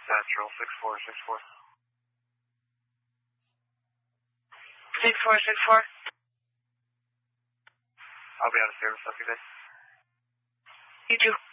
Central 6464. 6464. I'll be out of service. Have a good day. You too.